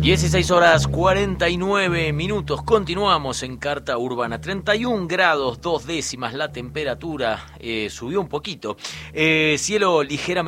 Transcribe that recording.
16:49. Continuamos en Carta Urbana. 31 grados 2 décimas la temperatura. Subió un poquito. Cielo ligeramente